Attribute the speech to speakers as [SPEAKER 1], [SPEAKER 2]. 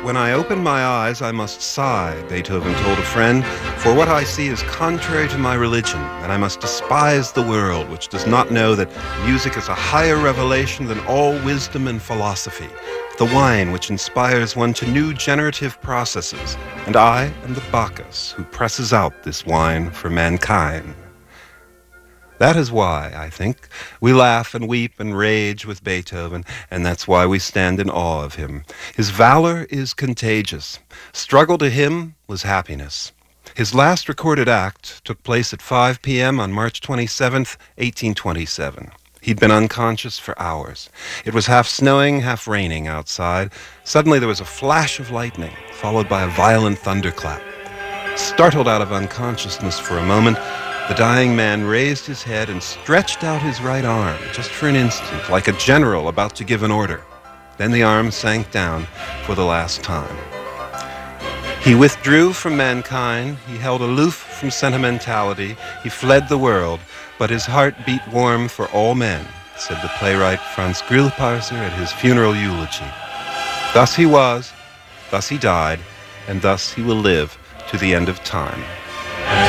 [SPEAKER 1] when I open my eyes, I must sigh, Beethoven told a friend, for what I see is contrary to my religion, and I must despise the world, which does not know that music is a higher revelation than all wisdom and philosophy, the wine which inspires one to new generative processes, and I am the Bacchus who presses out this wine for mankind. That is why, I think, we laugh and weep and rage with Beethoven, and that's why we stand in awe of him. His valor is contagious. Struggle to him was happiness. His last recorded act took place at 5 p.m. on March 27th, 1827. He'd been unconscious for hours. It was half snowing, half raining outside. Suddenly there was a flash of lightning, followed by a violent thunderclap. Startled out of unconsciousness for a moment, the dying man raised his head and stretched out his right arm, just for an instant, like a general about to give an order. Then the arm sank down for the last time. He withdrew from mankind, he held aloof from sentimentality, he fled the world, but his heart beat warm for all men, said the playwright Franz Grillparzer at his funeral eulogy. Thus he was, thus he died, and thus he will live to the end of time.